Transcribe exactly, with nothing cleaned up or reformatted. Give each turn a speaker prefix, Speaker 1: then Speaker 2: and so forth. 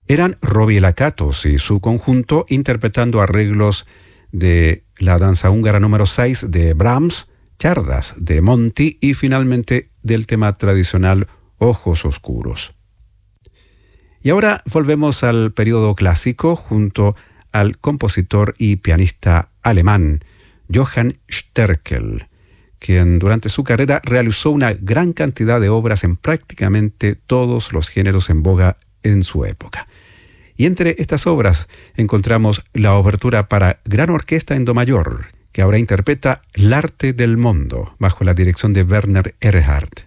Speaker 1: eran Robbie Lakatos y su conjunto interpretando arreglos de la danza húngara número seis de Brahms, Chardas de Monti y finalmente del tema tradicional Ojos Oscuros. Y ahora volvemos al periodo clásico junto al compositor y pianista alemán Johann Sterkel, quien durante su carrera realizó una gran cantidad de obras en prácticamente todos los géneros en boga en su época. Y entre estas obras encontramos la obertura para gran orquesta en do mayor, que ahora interpreta L'arte del mondo, bajo la dirección de Werner Erhard.